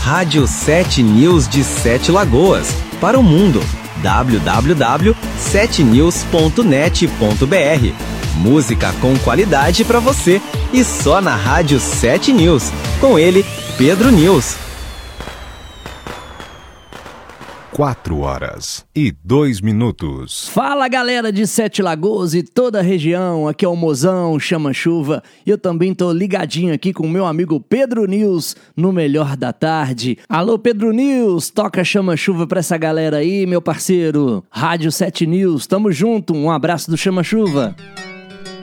Rádio 7 News de Sete Lagoas, para o mundo. www.7news.net.br. Música com qualidade para você e só na Rádio 7 News. Com ele, Pedro News. 4h02. Fala, galera de Sete Lagoas e toda a região, aqui é o Mozão Chama Chuva e eu também tô ligadinho aqui com o meu amigo Pedro News no Melhor da Tarde. Alô, Pedro News, toca Chama Chuva pra essa galera aí, meu parceiro. Rádio 7 News, tamo junto, um abraço do Chama Chuva.